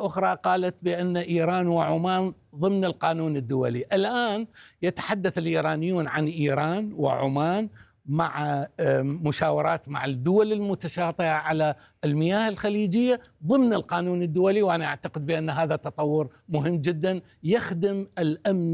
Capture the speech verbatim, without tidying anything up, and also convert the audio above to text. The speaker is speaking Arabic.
أخرى قالت بأن إيران وعمان ضمن القانون الدولي. الآن يتحدث الإيرانيون عن إيران وعمان مع مشاورات مع الدول المتشاطئة على المياه الخليجية ضمن القانون الدولي، وأنا أعتقد بأن هذا تطور مهم جدا يخدم الأمن